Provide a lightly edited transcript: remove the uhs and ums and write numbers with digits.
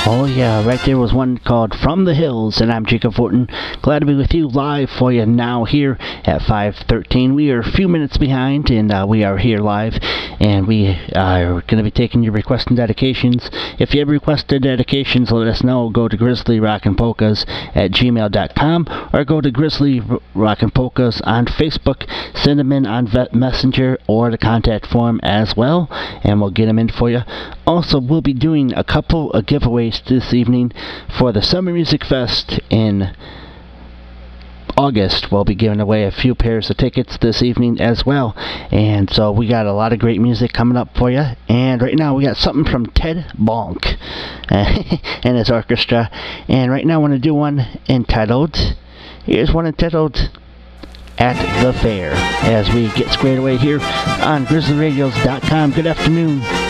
Oh yeah, right there was one called From the Hills, and I'm Jacob Fortin. Glad to be with you live for you now here at 5:13. We are a few minutes behind, and we are here live, and we are going to be taking your requests and dedications. If you have requested dedications, let us know. Go to grizzlyrockinpolkas@gmail.com or go to Grizzly Rockin' Polkas on Facebook. Send them in on Messenger or the contact form as well, and we'll get them in for you. Also, we'll be doing a couple of giveaways this evening for the Summer Music Fest in August. We'll be giving away a few pairs of tickets this evening as well. And so we got a lot of great music coming up for you. And right now we got something from Ted Bonk and his orchestra. And right now I want to do one entitled, here's one entitled At the Fair, as we get squared away here on GrizzlyRadios.com. Good afternoon.